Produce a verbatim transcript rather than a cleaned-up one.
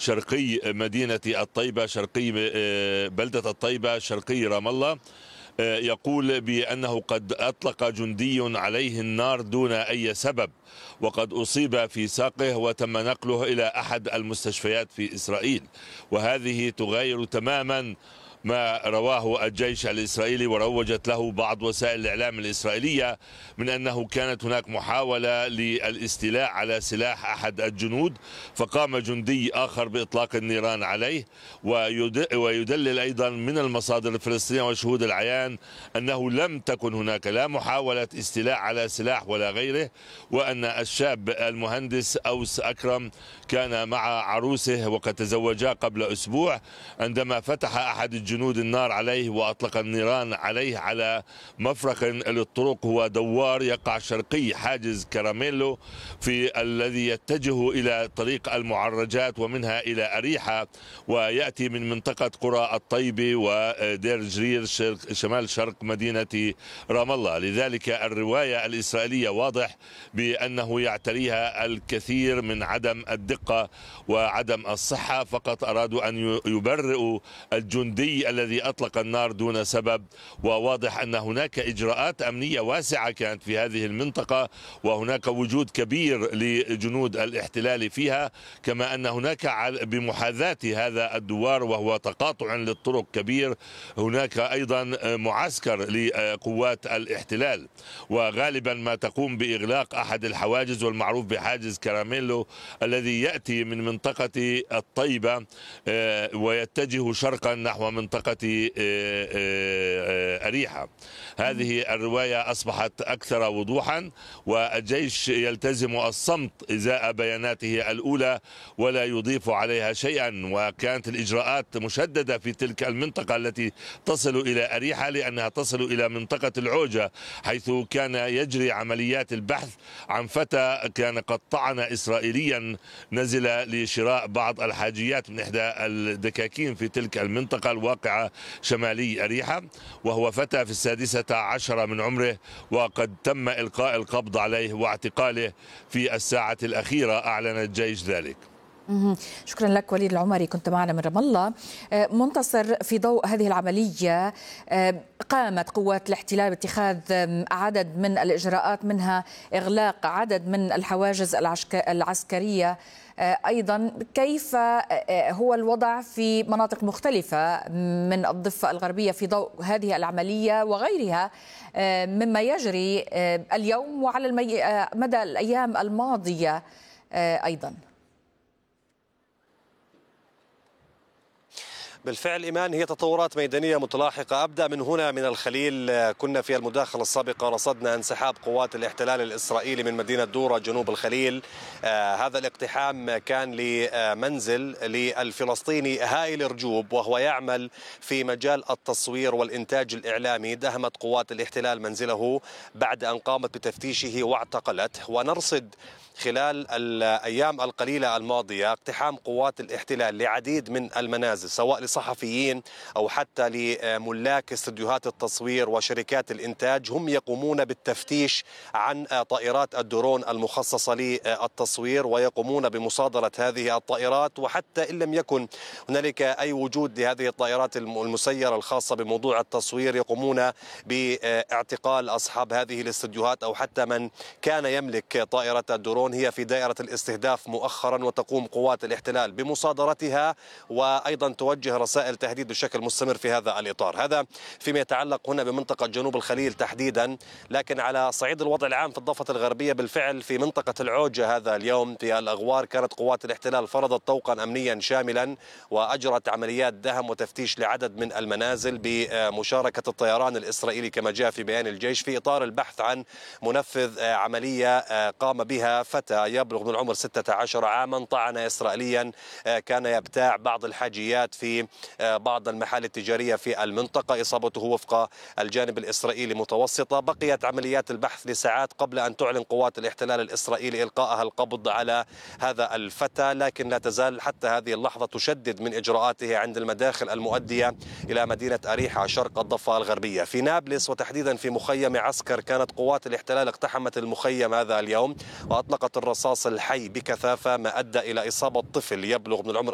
شرقي مدينة الطيبة، شرقي بلدة الطيبة، شرقي رام الله، يقول بأنه قد أطلق جندي عليه النار دون أي سبب، وقد أصيب في ساقه وتم نقله إلى أحد المستشفيات في إسرائيل. وهذه تغاير تماما ما رواه الجيش الإسرائيلي وروجت له بعض وسائل الإعلام الإسرائيلية من أنه كانت هناك محاولة للاستيلاء على سلاح أحد الجنود، فقام جندي آخر بإطلاق النيران عليه. ويدلل أيضا من المصادر الفلسطينية وشهود العيان أنه لم تكن هناك لا محاولة استيلاء على سلاح ولا غيره، وأن الشاب المهندس أوس أكرم كان مع عروسه وقد تزوجا قبل أسبوع عندما فتح أحد الجنود جنود النار عليه وأطلق النيران عليه على مفرق للطرق، هو دوار يقع شرقي حاجز كراميلو في الذي يتجه إلى طريق المعرجات ومنها إلى أريحة، ويأتي من منطقة قرى الطيبة ودير جرير شمال شرق مدينة رام الله. لذلك الرواية الإسرائيلية واضح بأنه يعتريها الكثير من عدم الدقة وعدم الصحة، فقط أرادوا أن يبرئوا الجندي الذي أطلق النار دون سبب. وواضح أن هناك إجراءات أمنية واسعة كانت في هذه المنطقة، وهناك وجود كبير لجنود الاحتلال فيها، كما أن هناك بمحاذاة هذا الدوار وهو تقاطع للطرق كبير هناك أيضا معسكر لقوات الاحتلال، وغالبا ما تقوم بإغلاق أحد الحواجز والمعروف بحاجز كراميلو الذي يأتي من منطقة الطيبة ويتجه شرقا نحو منطقة أريحة. هذه الرواية أصبحت أكثر وضوحا، والجيش يلتزم الصمت إزاء بياناته الأولى ولا يضيف عليها شيئا. وكانت الإجراءات مشددة في تلك المنطقة التي تصل إلى أريحة، لأنها تصل إلى منطقة العوجة حيث كان يجري عمليات البحث عن فتى كان قد طعن إسرائيليا، نزل لشراء بعض الحاجيات من إحدى الدكاكين في تلك المنطقة الواقعة شمالي أريحة، وهو فتى في السادسة عشرة من عمره، وقد تم إلقاء القبض عليه واعتقاله في الساعة الأخيرة، أعلن الجيش ذلك. شكرا لك وليد العمري، كنت معنا من رام الله. منتصر، في ضوء هذه العملية قامت قوات الاحتلال باتخاذ عدد من الإجراءات، منها إغلاق عدد من الحواجز العسكرية أيضا. كيف هو الوضع في مناطق مختلفة من الضفة الغربية في ضوء هذه العملية وغيرها مما يجري اليوم وعلى مدى الأيام الماضية أيضا؟ بالفعل إيمان، هي تطورات ميدانية متلاحقة. أبدأ من هنا من الخليل. كنا في المداخلة السابقة رصدنا انسحاب قوات الاحتلال الإسرائيلي من مدينة دورة جنوب الخليل. آه هذا الاقتحام كان لمنزل للفلسطيني هائل رجوب وهو يعمل في مجال التصوير والإنتاج الإعلامي. دهمت قوات الاحتلال منزله بعد أن قامت بتفتيشه واعتقلته. ونرصد خلال الأيام القليلة الماضية اقتحام قوات الاحتلال لعديد من المنازل، سواء لصحفيين أو حتى لملاك استديوهات التصوير وشركات الإنتاج. هم يقومون بالتفتيش عن طائرات الدرون المخصصة للتصوير ويقومون بمصادرة هذه الطائرات، وحتى إن لم يكن هنالك أي وجود لهذه الطائرات المسيرة الخاصة بموضوع التصوير، يقومون باعتقال أصحاب هذه الاستديوهات أو حتى من كان يملك طائرة الدرون. هي في دائرة الاستهداف مؤخرا، وتقوم قوات الاحتلال بمصادرتها وأيضا توجه رسائل تهديد بشكل مستمر في هذا الإطار. هذا فيما يتعلق هنا بمنطقة جنوب الخليل تحديدا. لكن على صعيد الوضع العام في الضفة الغربية، بالفعل في منطقة العوجة هذا اليوم في الأغوار كانت قوات الاحتلال فرضت طوقا أمنيا شاملا وأجرت عمليات دهم وتفتيش لعدد من المنازل بمشاركة الطيران الإسرائيلي كما جاء في بيان الجيش، في إطار البحث عن منفذ عملية قام بها فتى يبلغ من العمر ستة عشر عاما، طعن إسرائيليا كان يبتاع بعض الحاجيات في بعض المحال التجارية في المنطقة. إصابته وفق الجانب الإسرائيلي متوسطة. بقيت عمليات البحث لساعات قبل أن تعلن قوات الاحتلال الإسرائيلي إلقاءها القبض على هذا الفتى، لكن لا تزال حتى هذه اللحظة تشدد من إجراءاته عند المداخل المؤدية إلى مدينة أريحة شرق الضفة الغربية. في نابلس وتحديدا في مخيم عسكر كانت قوات الاحتلال اقتحمت المخيم هذا اليوم وأطلقت الرصاص الحي بكثافة، ما أدى إلى إصابة طفل يبلغ من العمر